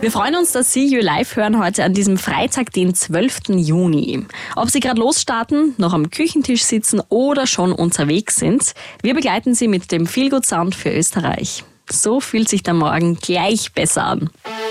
Wir freuen uns, dass Sie You Live hören heute an diesem Freitag, den 12. Juni. Ob Sie gerade losstarten, noch am Küchentisch sitzen oder schon unterwegs sind, wir begleiten Sie mit dem Feelgood Sound für Österreich. So fühlt sich der Morgen gleich besser an.